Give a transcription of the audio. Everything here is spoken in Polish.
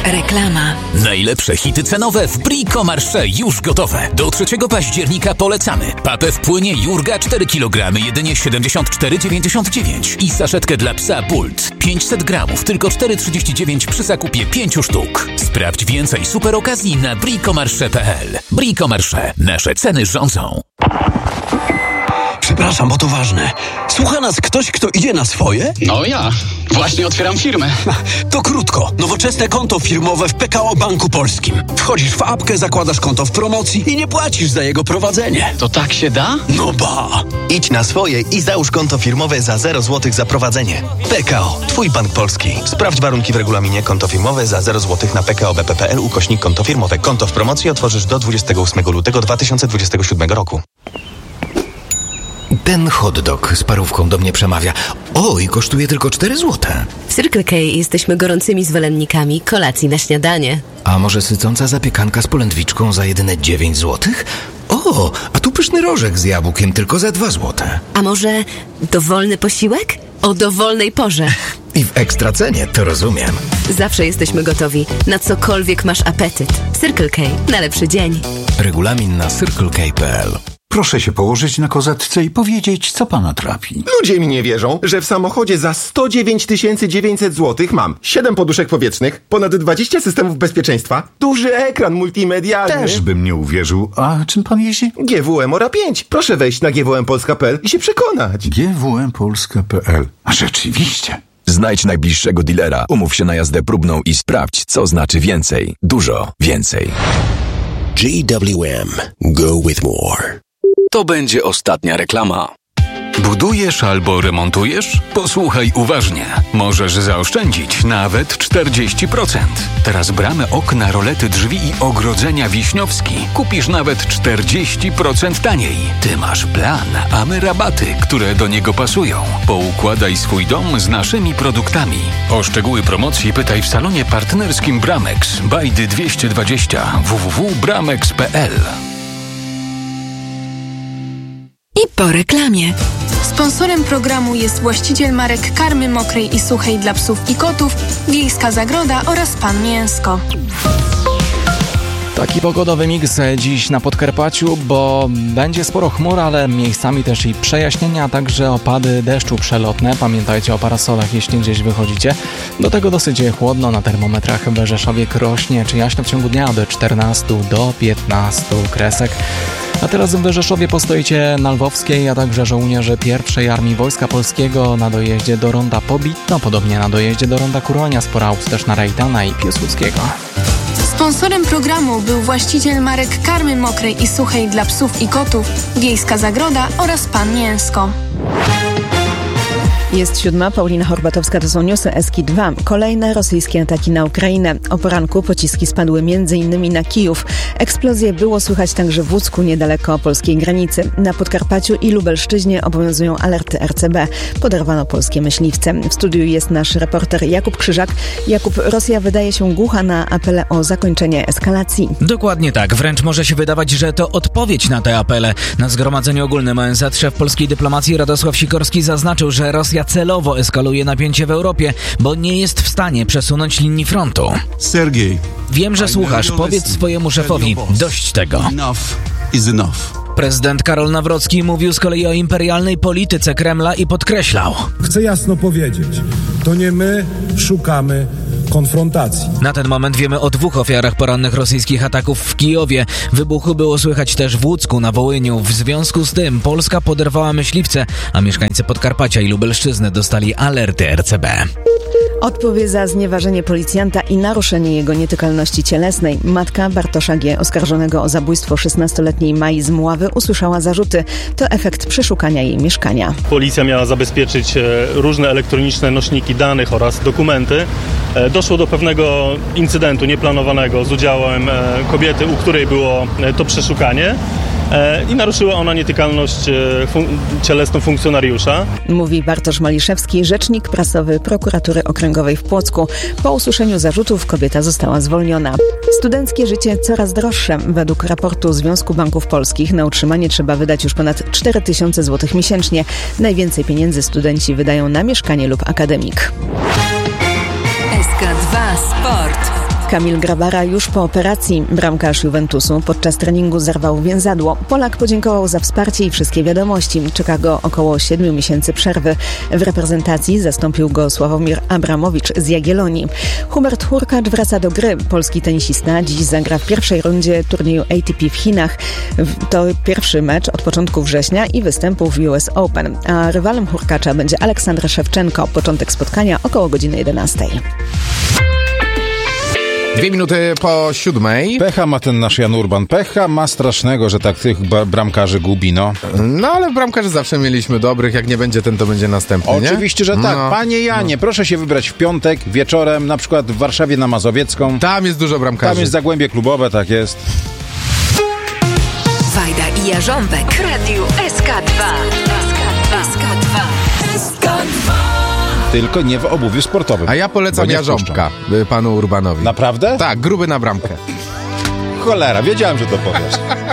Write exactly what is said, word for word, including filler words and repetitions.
Reklama. Najlepsze hity cenowe w Brico Marché już gotowe. Do trzeciego października polecamy. Papę w płynie Jurga cztery kilogramy, jedynie siedemdziesiąt cztery dziewięćdziesiąt dziewięć. I saszetkę dla psa Bult pięćset gramów, tylko cztery trzydzieści dziewięć przy zakupie pięciu sztuk. Sprawdź więcej super okazji na bricomarché kropka p l. Brico Marché. Nasze ceny rządzą. Przepraszam, bo to ważne. Słucha nas ktoś, kto idzie na swoje? No ja. Właśnie otwieram firmę. To krótko. Nowoczesne konto firmowe w P K O Banku Polskim. Wchodzisz w apkę, zakładasz konto w promocji i nie płacisz za jego prowadzenie. To tak się da? No ba! Idź na swoje i załóż konto firmowe za zero złotych za prowadzenie. P K O. Twój bank polski. Sprawdź warunki w regulaminie. Konto firmowe za zero złotych na p k o b p kropka p l ukośnik konto firmowe. Konto w promocji otworzysz do dwudziestego ósmego lutego dwa tysiące dwudziestego siódmego roku. Ten hot dog z parówką do mnie przemawia. O, i kosztuje tylko cztery złote. W Circle K jesteśmy gorącymi zwolennikami kolacji na śniadanie. A może sycąca zapiekanka z polędwiczką za jedyne dziewięć złotych? O, a tu pyszny rożek z jabłkiem tylko za dwa złote. A może dowolny posiłek? O dowolnej porze. I w ekstra cenie, to rozumiem. Zawsze jesteśmy gotowi. Na cokolwiek masz apetyt. Circle K. Na lepszy dzień. Regulamin na circle k kropka p l. Proszę się położyć na kozetce i powiedzieć, co pana trapi. Ludzie mi nie wierzą, że w samochodzie za sto dziewięć tysięcy dziewięćset złotych mam siedem poduszek powietrznych, ponad dwadzieścia systemów bezpieczeństwa, duży ekran multimedialny. Też bym nie uwierzył. A czym pan jeździ? G W M Ora pięć. Proszę wejść na g w m polska kropka p l i się przekonać. G W M polska kropka p l. A rzeczywiście. Znajdź najbliższego dealera, umów się na jazdę próbną i sprawdź, co znaczy więcej. Dużo więcej. G W M. Go with more. To będzie ostatnia reklama. Budujesz albo remontujesz? Posłuchaj uważnie. Możesz zaoszczędzić nawet czterdzieści procent. Teraz bramy, okna, rolety, drzwi i ogrodzenia Wiśniowski kupisz nawet czterdzieści procent taniej. Ty masz plan, a my rabaty, które do niego pasują. Poukładaj swój dom z naszymi produktami. O szczegóły promocji pytaj w salonie partnerskim Bramex. Bajdy dwieście dwadzieścia w w w kropka bramex kropka p l. I po reklamie. Sponsorem programu jest właściciel marek karmy mokrej i suchej dla psów i kotów, Wiejska Zagroda oraz Pan Mięsko. Taki pogodowy miks dziś na Podkarpaciu, bo będzie sporo chmur, ale miejscami też i przejaśnienia, a także opady deszczu przelotne. Pamiętajcie o parasolach, jeśli gdzieś wychodzicie. Do tego dosyć chłodno na termometrach w Rzeszowie, Krośnie czy Jaśno w ciągu dnia od czternastu do piętnastu kresek. A teraz w Rzeszowie postoicie na Lwowskiej, a także żołnierze pierwszej Armii Wojska Polskiego na dojeździe do ronda Pobitno, podobnie na dojeździe do ronda Kuronia, spora aut też na Rejdana i Piłsudskiego. Sponsorem programu był właściciel marek karmy mokrej i suchej dla psów i kotów, Wiejska Zagroda oraz Pan Mięsko. Jest siódma, Paulina Horbatowska, to są newsy Eski dwa. Kolejne rosyjskie ataki na Ukrainę. O poranku pociski spadły między innymi na Kijów. Eksplozje było słychać także w Łódzku, niedaleko polskiej granicy. Na Podkarpaciu i Lubelszczyźnie obowiązują alerty R C B. Poderwano polskie myśliwce. W studiu jest nasz reporter Jakub Krzyżak. Jakub, Rosja wydaje się głucha na apele o zakończenie eskalacji. Dokładnie tak. Wręcz może się wydawać, że to odpowiedź na te apele. Na Zgromadzeniu Ogólnym O N Z szef polskiej dyplomacji Radosław Sikorski zaznaczył, że Rosja celowo eskaluje napięcie w Europie, bo nie jest w stanie przesunąć linii frontu. Sergiej, wiem, że słuchasz. Powiedz swojemu szefowi, dość tego. Enough is enough. Prezydent Karol Nawrocki mówił z kolei o imperialnej polityce Kremla i podkreślał: chcę jasno powiedzieć, to nie my szukamy konfrontacji. Na ten moment wiemy o dwóch ofiarach porannych rosyjskich ataków w Kijowie. Wybuchu było słychać też w Łódzku, na Wołyniu. W związku z tym Polska poderwała myśliwce, a mieszkańcy Podkarpacia i Lubelszczyzny dostali alerty R C B. Odpowie za znieważenie policjanta i naruszenie jego nietykalności cielesnej. Matka Bartosza G., oskarżonego o zabójstwo szesnastoletniej Mai z Mławy, usłyszała zarzuty. To efekt przeszukania jej mieszkania. Policja miała zabezpieczyć różne elektroniczne nośniki danych oraz dokumenty. Doszło do pewnego incydentu nieplanowanego z udziałem kobiety, u której było to przeszukanie. I naruszyła ona nietykalność fun- cielesną funkcjonariusza. Mówi Bartosz Maliszewski, rzecznik prasowy Prokuratury Okręgowej w Płocku. Po usłyszeniu zarzutów kobieta została zwolniona. Studenckie życie coraz droższe. Według raportu Związku Banków Polskich na utrzymanie trzeba wydać już ponad cztery tysiące złotych miesięcznie. Najwięcej pieniędzy studenci wydają na mieszkanie lub akademik. S K dwa Sport. Kamil Grabara już po operacji. Bramkarz Juventusu podczas treningu zerwał więzadło. Polak podziękował za wsparcie i wszystkie wiadomości. Czeka go około siedmiu miesięcy przerwy. W reprezentacji zastąpił go Sławomir Abramowicz z Jagiellonii. Hubert Hurkacz wraca do gry. Polski tenisista dziś zagra w pierwszej rundzie turnieju A T P w Chinach. To pierwszy mecz od początku września i występu w U S Open. A rywalem Hurkacza będzie Aleksander Szewczenko. Początek spotkania około godziny jedenastej. Dwie minuty po siódmej. Pecha ma ten nasz Jan Urban. Pecha ma strasznego, że tak tych ba- bramkarzy gubi, no. No ale bramkarzy zawsze mieliśmy dobrych. Jak nie będzie ten, to będzie następny, nie? Oczywiście, że tak. No. Panie Janie, no. Proszę się wybrać w piątek wieczorem, na przykład w Warszawie na Mazowiecką. Tam jest dużo bramkarzy. Tam jest Zagłębie Klubowe, tak jest. Wajda i Jarząbek. Radio S K dwa. S K dwa. S K dwa. Tylko nie w obuwiu sportowym. A ja polecam Jarząbka panu Urbanowi. Naprawdę? Tak, gruby na bramkę. Cholera, wiedziałem, że to powiesz.